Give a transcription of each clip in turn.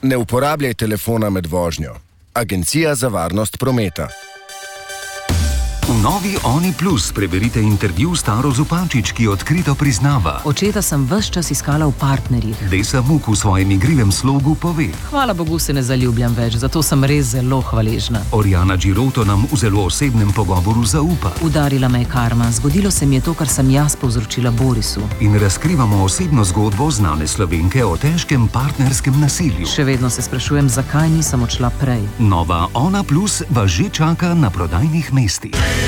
Ne uporabljaj telefona med vožnjo. Agencija za varnost prometa. V novi Oni Plus preberite intervju s Taro Zupančič, ki odkrito priznava: Očeta sem ves čas iskala v partnerjih. Desa Muk v svojem igrivem slogu pove: Hvala Bogu se ne zaljubljam več, zato sem res zelo hvaležna. Oriana Giroto nam v zelo osebnem pogovoru zaupa. Udarila me je karma, zgodilo se mi je to, kar sem jaz povzročila Borisu. In razkrivamo osebno zgodbo znane Slovenke o težkem partnerskem nasilju. Še vedno se sprašujem, zakaj nisem odšla prej. Nova Ona Plus vas že čaka na prodajnih mestih.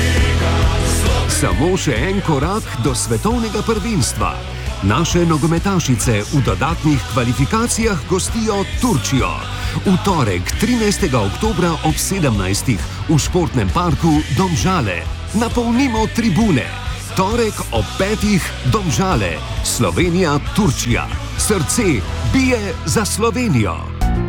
Samo še en korak do svetovnega prvenstva. Naše nogometašice v dodatnih kvalifikacijah gostijo Turčijo. V torek, 13. oktobra ob 17. v športnem parku Domžale. Napolnimo tribune. Torek ob 5. Domžale. Slovenija, Turčija. Srce bije za Slovenijo.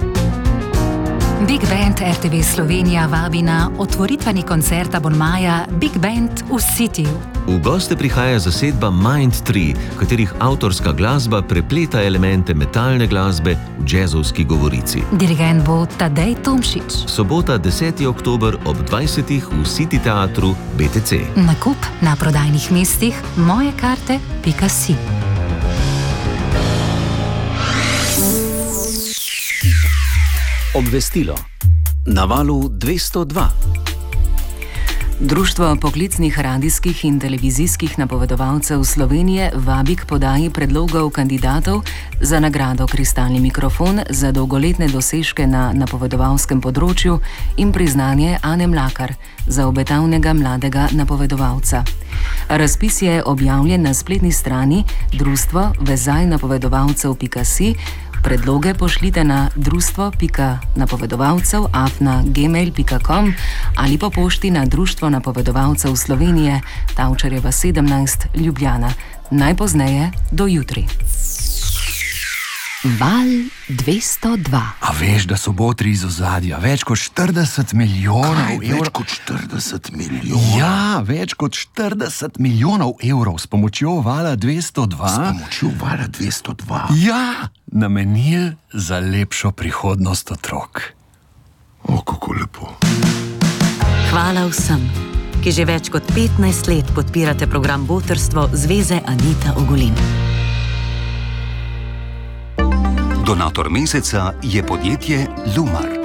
Big Band RTV Slovenija vabi na otvoritveni koncert abonmaja Big Band v Cityju. V goste prihaja zasedba Mind 3, katerih avtorska glasba prepleta elemente metalne glasbe v džezovski govorici. Dirigent bo Tadej Tomšič. Sobota 10. oktober ob 20. v City teatru BTC. Nakup na prodajnih mestih mojekarte.si. Obvestilo. Na valu 202. Društvo poklicnih radijskih in televizijskih napovedovalcev Slovenije vabi k podaji predlogov kandidatov za nagrado Kristalni mikrofon za dolgoletne dosežke na napovedovalskem področju in priznanje Ane Mlakar za obetavnega mladega napovedovalca. Razpis je objavljen na spletni strani društvo-napovedovalcev.si. Predloge pošljite na društvo.napovedovalcev@gmail.com ali po pošti na Društvo napovedovalcev Slovenije, Tavčarjeva 17, Ljubljana. Najpozneje do jutri. Val 202. A veš, da so botri iz ozadja več kot 40 milijonov evrov? Več kot 40 milijonov? Ja, več kot 40 milijonov evrov s pomočjo Vala 202. S pomočjo Vala 202? Ja, namenili za lepšo prihodnost otrok. O, kako lepo. Hvala vsem, ki že več kot 15 let podpirate program Botrstvo Zveze Anita Ogulin. Donator meseca je podjetje Lumar.